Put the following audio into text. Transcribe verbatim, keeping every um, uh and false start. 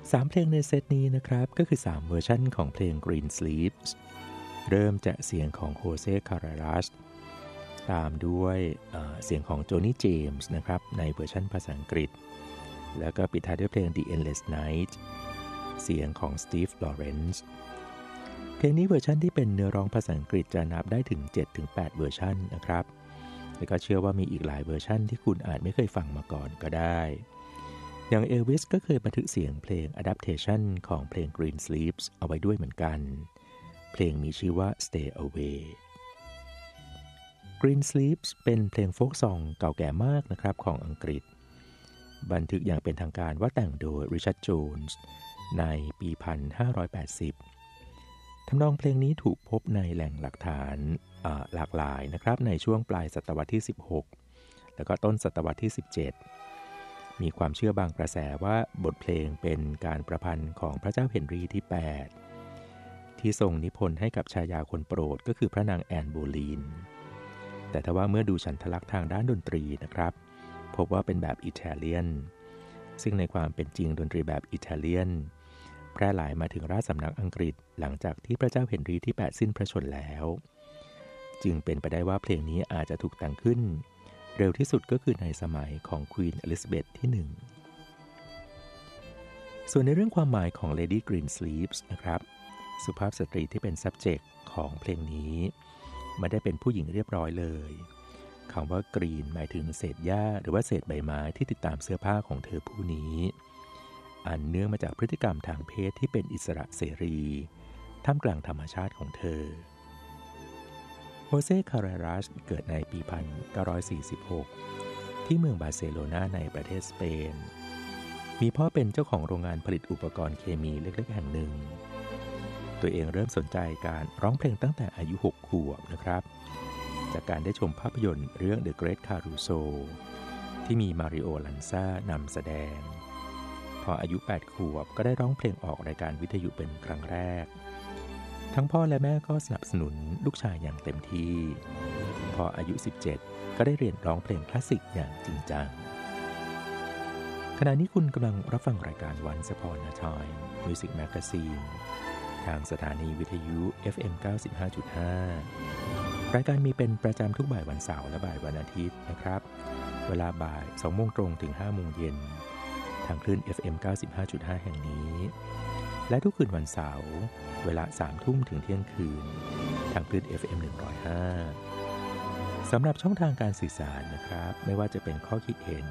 สามเพลงในเซตนี้นะครับก็คือสามเวอร์ชันของเพลง Green Sleeves เริ่มจากเสียงของโฮเซ่คารารัสตามด้วยเอ่อเสียงของโจนี่เจมส์นะครับในเวอร์ชันภาษาอังกฤษแล้วก็ปิดท้ายด้วยเพลง The Endless Night เสียงของ Steve Lawrence เพลงนี้เวอร์ชันที่เป็นเนื้อร้องภาษาอังกฤษจะนับได้ถึง เจ็ดถึงแปด เวอร์ชันนะครับแล้วก็เชื่อว่ามีอีกหลายเวอร์ชันที่คุณอาจไม่เคยฟังมาก่อนก็ได้อย่างเอลวิสก็เคยบันทึกเสียงเพลง Adaptation ของเพลง Green Sleeves เอาไว้ด้วยเหมือนกันเพลงมีชื่อว่า Stay Away Green Sleeves เป็นเพลงโฟล์กซองเก่าแก่มากนะครับของอังกฤษบันทึกอย่างเป็นทางการว่าแต่งโดย Richard Jones ในปี หนึ่งพันห้าร้อยแปดสิบ ทำนองเพลงนี้ถูกพบในแหล่งหลักฐานหลากหลายนะครับในช่วงปลายศตวรรษที่ สิบหก แล้วก็ต้นศตวรรษที่ สิบเจ็ด มีความเชื่อบางกระแสว่าบทเพลงเป็นการประพันธ์ของพระเจ้าเฮนรีที่ แปด ที่ทรงนิพนธ์ให้กับชายาคนโปรดก็คือพระนางแอนโบลีนแต่ถ้าว่าเมื่อดูฉันทลักษณ์ทางด้านดนตรีนะครับพบว่าเป็นแบบอิตาเลียนซึ่งในความเป็นจริงดนตรีแบบอิตาเลียนแพร่หลายมาถึงราชสำนักอังกฤษหลังจากที่พระเจ้าเฮนรีที่ แปด สิ้นพระชนม์แล้วจึงเป็นไปได้ว่าเพลงนี้อาจจะถูกแต่งขึ้นเร็วที่สุดก็คือในสมัยของควีนอลิซาเบธที่ หนึ่ง ส่วนในเรื่องความหมายของ Lady Green Sleeves นะครับสุภาพสตรีที่เป็น subject ของเพลงนี้ไม่ได้เป็นผู้หญิงเรียบร้อยเลยคำว่า green หมายถึงเศษหญ้าหรือว่าเศษใบไม้ที่ติดตามเสื้อผ้าของเธอผู้นี้อันเนื่องมาจากพฤติกรรมทางเพศที่เป็นอิสระเสรีท่ามกลางธรรมชาติของเธอโฮเซ่คารารัสเกิดในปี หนึ่งพันเก้าร้อยสี่สิบหก ที่เมืองบาร์เซโลนาในประเทศสเปนมีพ่อเป็นเจ้าของโรงงานผลิตอุปกรณ์เคมีเล็กๆแห่งหนึ่งตัวเองเริ่มสนใจการร้องเพลงตั้งแต่อายุหกขวบนะครับจากการได้ชมภาพยนตร์เรื่อง The Great Carousel ที่มีมาริโอ ลันซ่านำแสดงพออายุแปดขวบก็ได้ร้องเพลงออกรายการวิทยุเป็นครั้งแรกทั้งพ่อและแม่ก็สนับสนุนลูกชายอย่างเต็มที่พออายุสิบเจ็ดก็ได้เรียนร้องเพลงคลาสสิกอย่างจริงจังขณะนี้คุณกำลังรับฟังรายการ Once Upon a Time Music Magazine ทางสถานีวิทยุ เอฟ เอ็ม เก้าสิบห้าจุดห้า รายการมีเป็นประจำทุกบ่ายวันเสาร์และบ่ายวันอาทิตย์นะครับเวลาบ่ายสองโมงตรงถึงห้าโมงเย็นทางคลื่น เอฟ เอ็ม เก้าสิบห้าจุดห้า แห่งนี้และทุกคืนวันเสาร์เวลาสามทุ่มถึงเที่ยงคืนทางคลื่น เอฟ เอ็ม หนึ่งร้อยห้าสำหรับช่องทางการสื่อสารนะครับไม่ว่าจะเป็นข้อคิดเห็น